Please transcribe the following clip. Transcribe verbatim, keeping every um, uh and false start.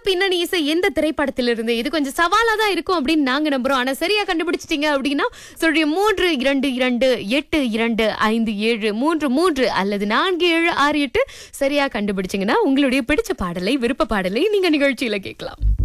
பின்னணி இசை எந்த திரைப்படத்திலிருந்து? இது கொஞ்சம் சவாலா தான் இருக்கும் அப்படின்னு நாங்க நம்புறோம். ஆனா சரியா கண்டுபிடிச்சிட்டீங்க அப்படின்னா சொல்லி மூன்று இரண்டு இரண்டு எட்டு இரண்டு ஐந்து ஏழு மூன்று மூன்று அல்லது நான்கு ஏழு ஆறு எட்டு சரியா கண்டுபிடிச்சீங்கன்னா உங்களுடைய பிடிச்ச பாடலை, விருப்ப பாடலை நீங்க நிகழ்ச்சியில கேட்கலாம்.